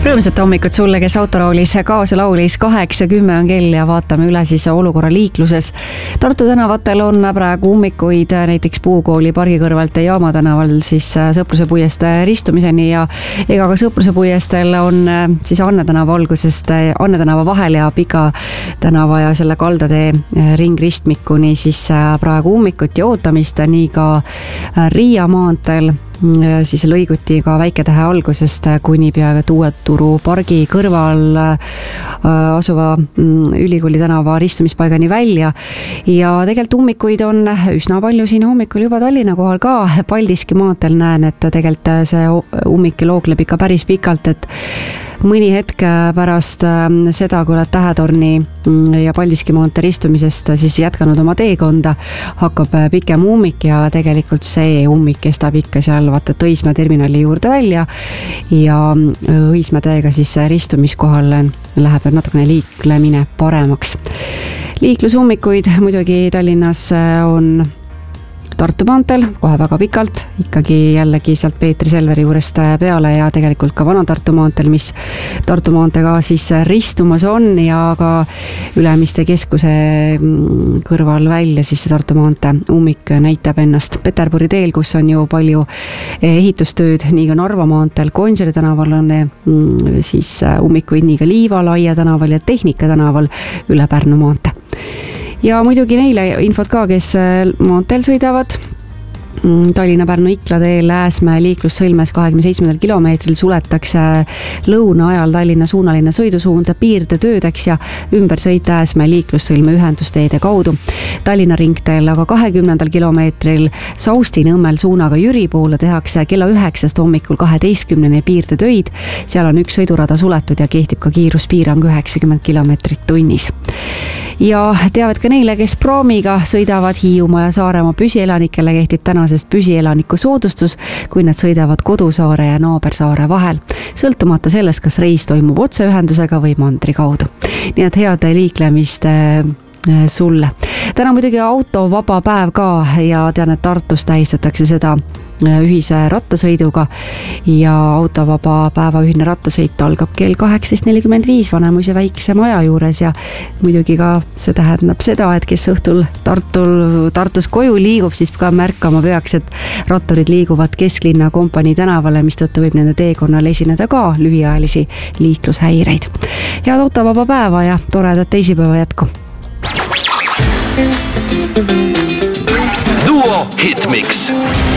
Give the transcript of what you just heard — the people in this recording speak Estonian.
Rõõmsat hommikut sulle, kes autoroolis kaasa laulis. 8:10 on kell ja vaatame üle siis olukorra liikluses. Tartu tänavatel on praegu ummikuid näiteks Puukooli pargi kõrvalt ja Jaama tänaval siis Sõpruse puiestee ristumiseni ja ega ka Sõpruse puiesteel on siis Anne tänava algusest Anne tänava vahel ja Pika tänava ja selle kaldatee ringristmikuni siis praegu ummikut ja ootamist, nii ka Riia maanteel siis lõiguti ka Väike-Tähe algusest kuni peaaegu Uue Turu pargi kõrval asuva Ülikooli tänava ristumispaigani välja ja tegelikult ummikuid on üsna palju siin hommikul juba Tallinna kohal ka. Paldiski maanteel näen, et tegelikult see ummik loogleb ikka päris pikalt, et mõni hetk pärast seda, kui oled Tähetorni ja Paldiski maantee ristumisest siis jätkanud oma teekonda, hakkab pikem ummik ja tegelikult see ummik kestab ikka seal vaata Õismäe terminali juurde välja ja Õismäe teega siis ristumiskohal läheb natukene liiklemine paremaks. Liiklusummikuid muidugi Tallinnas on Tartu maanteel kohe väga pikalt, ikkagi jällegi sealt Peetri Selveri juurest peale ja tegelikult ka Vana-Tartu maanteel, mis Tartu maanteega siis ristumas on ja ka Ülemiste keskuse kõrval välja siis Tartu maantee ummik näitab ennast. Peterburi teel, kus on ju palju ehitustööd, nii ka Narva maanteel, Gonsiori tänaval on siis ummikuid nii ka Liivalaia tänaval ja Tehnika tänaval üle Pärnu maantee. Ja muidugi neile infot ka, kes maanteel sõidavad. Tallinna-Pärnu-Ikla teel Ääsmäe liiklussõlmes 27. kilomeetril suletakse lõuna ajal Tallinna suunaline sõidusuund piirdetöödeks ja ümbersõit Ääsmäe liiklussõlme ühendusteede kaudu. Tallinna ringteel aga 20. kilomeetril Sausti-Nõmmel suunaga Jüri poole tehakse kella 9 hommikul 12 piirdetöid. Seal on üks sõidurada suletud ja kehtib ka kiiruspiirang 90 kilomeetrit tunnis. Ja teavad ka neile, kes praamiga sõidavad Hiiumaa ja Saaremaa püsielanikele kehtib tänasest püsielaniku soodustus, kui nad sõidavad Kodusaare ja Naabersaare vahel, sõltumata sellest, kas reis toimub otseühendusega või mandri kaudu. Nii et head liiklemist sulle. Täna muidugi autovaba päev ka ja tean, et Tartus tähistatakse seda ühise rattasõiduga ja autovaba päeva ühine rattasõit algab kell 18:45 Vanemuise väikse maja juures ja muidugi ka see tähendab seda, et kes õhtul Tartus koju liigub, siis ka märkama peaks, et ratturid liiguvad kesklinna Kompanii tänavale, mistõttu võib nende teekonnal esineda ka lühiajalisi liiklushäireid. Head autovaba päeva ja toredat teisipäeva jätku! Duo Hitmix.